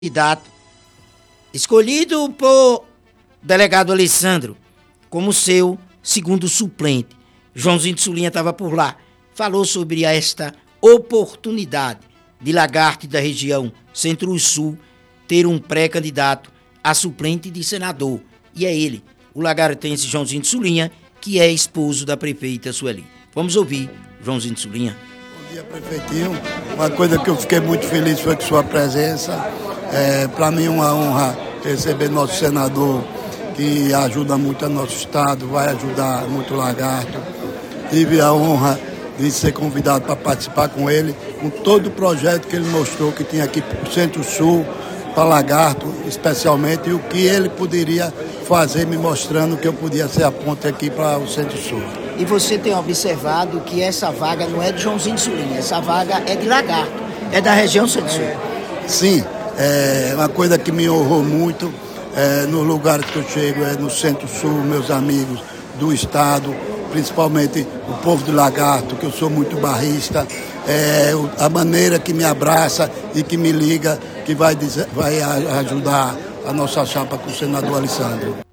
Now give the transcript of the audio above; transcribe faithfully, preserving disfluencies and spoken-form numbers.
candidato escolhido por delegado Alessandro como seu segundo suplente. Joãozinho de Sulinha estava por lá. Falou sobre esta oportunidade de Lagarto da região Centro-Sul ter um pré-candidato a suplente de senador. E é ele, o lagartense Joãozinho de Sulinha, que é esposo da prefeita Sueli. Vamos ouvir Joãozinho de Sulinha. Bom dia, prefeitinho. Uma coisa que eu fiquei muito feliz foi com sua presença. É, para mim é uma honra receber nosso senador, que ajuda muito o nosso estado, vai ajudar muito o Lagarto. Tive a honra de ser convidado para participar com ele, com todo o projeto que ele mostrou que tinha aqui para o Centro-Sul, para Lagarto especialmente, e o que ele poderia fazer, me mostrando que eu podia ser a ponte aqui para o Centro-Sul. E você tem observado que essa vaga não é de Joãozinho de Sulinha, essa vaga é de Lagarto, é da região Centro-Sul. Sim, é uma coisa que me honrou muito, é, nos lugares que eu chego, é no Centro-Sul, meus amigos do estado, principalmente o povo de Lagarto, que eu sou muito barrista, é, a maneira que me abraça e que me liga, que vai, dizer, vai ajudar a nossa chapa com o senador Alessandro.